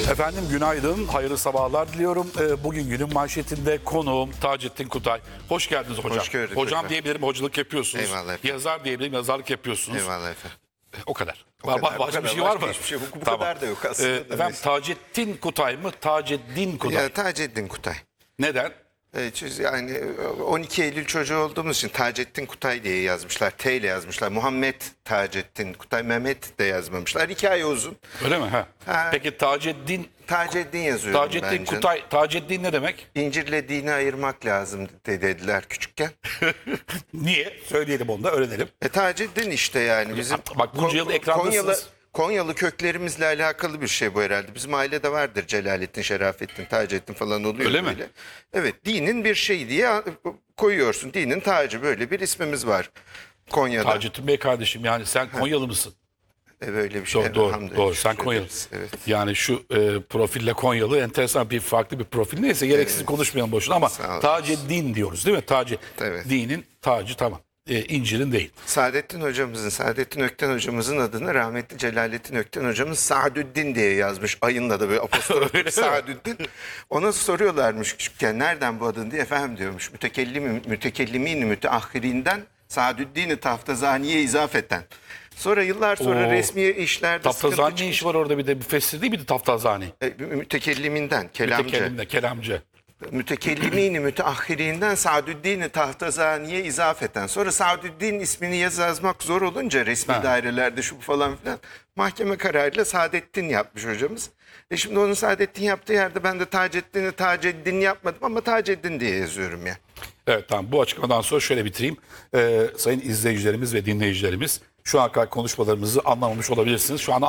Efendim günaydın, hayırlı sabahlar diliyorum. Bugün günün manşetinde konuğum Taceddin Kutay. Hoş geldiniz hocam. Hoş gördük Hocam efendim. diyebilirim, hocalık yapıyorsunuz. Eyvallah efendim. Yazar diyebilirim, yazarlık yapıyorsunuz. Eyvallah efendim. O kadar. kadar, Başka bu bir şey kadar. var mı? Başka hiçbir şey bu kadar da yok aslında. Efendim Taceddin Kutay mı? Taceddin Kutay. Ya Taceddin Kutay. Neden? Yani 12 Eylül çocuğu olduğumuz için Taceddin Kutay diye yazmışlar. T ile yazmışlar. Muhammed Taceddin Kutay, Mehmet de yazmamışlar. Hikaye uzun. Öyle mi? Ha. Peki Taceddin yazıyorum Taceddin bence. Kutay. Taceddin ne demek? İncirle dini ayırmak lazım dediler küçükken. Niye? Söyleyelim onu da öğrenelim. Taceddin işte yani bizim Bak bunca yıl ekrandasınız. Konyalı köklerimizle alakalı bir şey bu herhalde. Bizim ailede vardır Celalettin, Şerafettin, Taceddin falan oluyor. Öyle mi? böyle. Evet, dinin bir şeyi diye koyuyorsun. Dinin tacı, böyle bir ismimiz var Konya'da. Taceddin Bey kardeşim, yani sen Konyalı mısın? Böyle bir şey. Doğru, Elhamdülillah, doğru. Sen şükür Konyalı. ederiz. Evet. Yani şu profille Konyalı enteresan farklı bir profil. Neyse gereksiz konuşmayalım boşuna ama Sağ olun. Taceddin diyoruz değil mi? Evet. Dinin tacı, tamam. İncil'in değil. Saadettin Ökten hocamızın adını rahmetli Celalettin Ökten hocamız Saadüddin diye yazmış. Ayınla da böyle apostrof Saadüddin. Ona soruyorlarmış küçükken, nereden bu adın diye. Efendim diyormuş, mütekellimin müteahhirinden Saadüddin-i Taftazaniye izafeten. Sonra yıllar sonra Oo. resmi işlerde Taftazani ne işi var orada, bir de bir fesir değil miydi Taftazani? mütekelliminden, kelamcı. Kelamcı. Mütekellimini müteahhirinden Saadüddin-i Tahtazaniye izafeten. Sonra Saadüddin ismini yazmak zor olunca resmi dairelerde şu bu falan filan, mahkeme kararıyla Saadettin yapmış hocamız. Şimdi onun Saadettin yaptığı yerde ben de Taceddin yapmadım ama Taceddin diye yazıyorum ya. Evet, tamam, bu açıklamadan sonra şöyle bitireyim. Sayın izleyicilerimiz ve dinleyicilerimiz, şu an kadar konuşmalarımızı anlamamış olabilirsiniz. Şu an